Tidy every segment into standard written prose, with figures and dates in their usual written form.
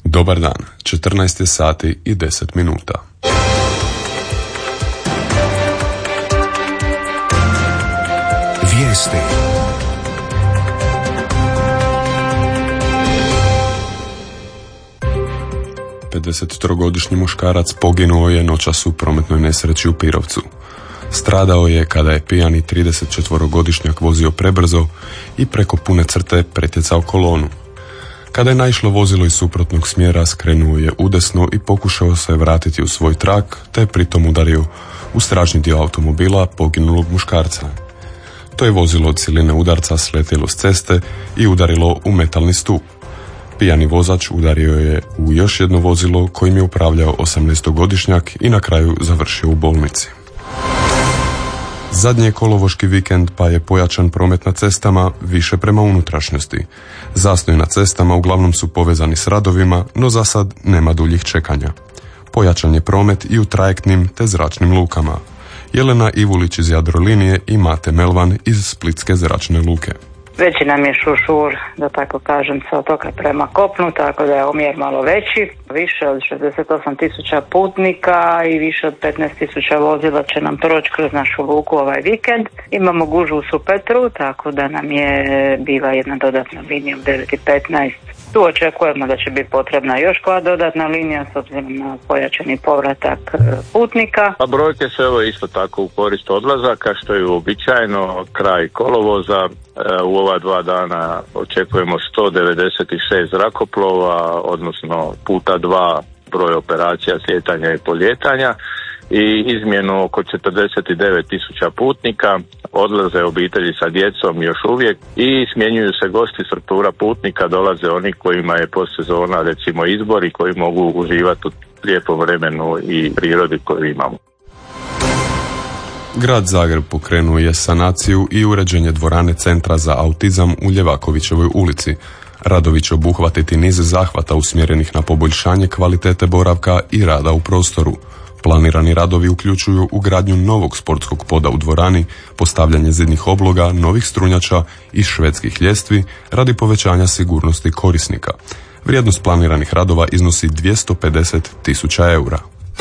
Dobar dan, 14 je sati i 10 minuta. Vijesti. Pedesettrogodišnji muškarac poginuo je noćas u prometnoj nesreći u Pirovcu. Stradao je kada je pijani 34-godišnjak vozio prebrzo i preko pune crte pretjecao kolonu. Kada je naišlo vozilo iz suprotnog smjera, skrenuo je udesno i pokušao se vratiti u svoj trak, te je pritom udario u stražnji dio automobila poginulog muškarca. To je vozilo od siline udarca sletjelo s ceste i udarilo u metalni stup. Pijani vozač udario je u još jedno vozilo kojim je upravljao 18-godišnjak i na kraju završio u bolnici. Zadnji je kolovoški vikend pa je pojačan promet na cestama, više prema unutrašnjosti. Zastoji na cestama uglavnom su povezani s radovima, no za sad nema duljih čekanja. Pojačan je promet i u trajektnim te zračnim lukama. Jelena Ivulić iz Jadrolinije i Mate Melvan iz Splitske zračne luke. Veći nam je šušur, da tako kažem, sa otoka prema kopnu, tako da je omjer malo veći. Više od 68.000 putnika i više od 15.000 vozila će nam proći kroz našu luku ovaj vikend. Imamo gužvu u Supetru, tako da nam je bila jedna dodatna linija u 9:15. Tu očekujemo da će biti potrebna još koja dodatna linija s obzirom na pojačani povratak putnika. A brojke se evo isto tako u korist odlazaka, što je uobičajeno kraj kolovoza. U ova 2 dana očekujemo 196 zrakoplova, odnosno puta 2 broj operacija slijetanja i poljetanja i izmjenu oko 49.000 putnika. Odlaze obitelji sa djecom još uvijek i smjenjuju se gosti, struktura putnika, dolaze oni kojima je postsezona recimo izbor i koji mogu uživati u lijepom vremenu i prirodi koju imamo. Grad Zagreb pokrenuo je sanaciju i uređenje dvorane Centra za autizam u Ljevakovićevoj ulici. Radovi će obuhvatiti niz zahvata usmjerenih na poboljšanje kvalitete boravka i rada u prostoru. Planirani radovi uključuju ugradnju novog sportskog poda u dvorani, postavljanje zidnih obloga, novih strunjača i švedskih ljestvi radi povećanja sigurnosti korisnika. Vrijednost planiranih radova iznosi 250.000 eura.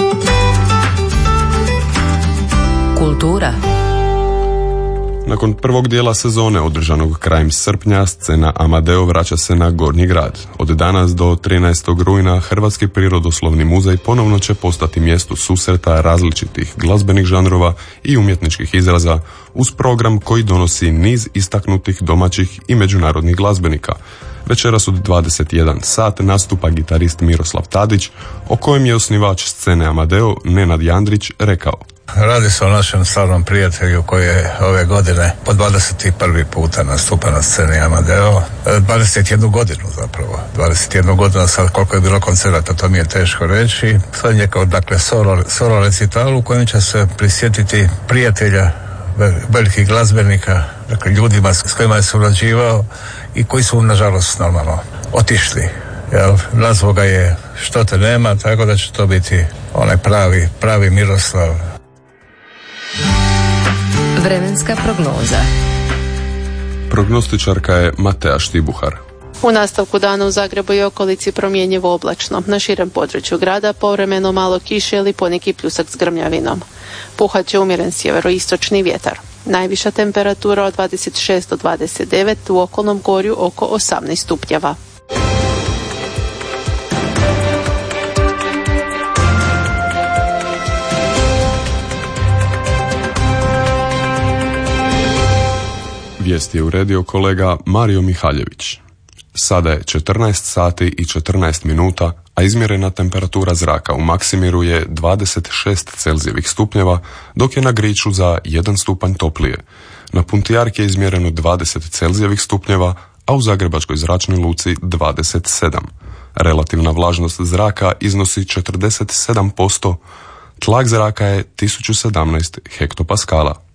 Kultura. Nakon prvog dijela sezone održanog krajem srpnja, scena Amadeo vraća se na Gornji grad. Od danas do 13. rujna Hrvatski prirodoslovni muzej ponovno će postati mjesto susreta različitih glazbenih žanrova i umjetničkih izraza uz program koji donosi niz istaknutih domaćih i međunarodnih glazbenika. Večeras od 21 sat nastupa gitarist Miroslav Tadić, o kojem je osnivač scene Amadeo Nenad Jandrić rekao: Radi se o našem stvarnom prijatelju koji je ove godine po 21. puta nastupa na sceni Amadeo. 21 godinu zapravo. 21 godinu, sad koliko je bilo koncerata, to mi je teško reći. Sad je kao solo recital u kojem će se prisjetiti prijatelja, velikih glazbenika, dakle ljudima s kojima je surađivao i koji su nažalost normalno otišli. Razloga je Što te nema, tako da će to biti onaj pravi Miroslav. Vremenska prognoza. Prognostičarka je Matea Štibuhar. U nastavku dana u Zagrebu i okolici promjenjivo oblačno. Na širem području grada povremeno malo kiše ili poneki pljusak s grmljavinom. Puhat će umjeren sjeveroistočni vjetar. Najviša temperatura od 26 do 29, u okolnom gorju oko 18 stupnjeva. Vijest je uredio kolega Mario Mihaljević. Sada je 14 sati i 14 minuta, a izmjerena temperatura zraka u Maksimiru je 26 Celzijevih stupnjeva, dok je na Griču za 1 stupanj toplije. Na Puntijarki je izmjereno 20 Celzijevih stupnjeva, a u Zagrebačkoj zračnoj luci 27. Relativna vlažnost zraka iznosi 47%, tlak zraka je 1017 hektopaskala.